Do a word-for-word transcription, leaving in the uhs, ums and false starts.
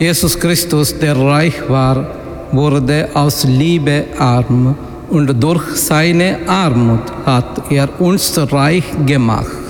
Jesus Christus, der reich war, wurde aus Liebe arm und durch seine Armut hat er uns reich gemacht.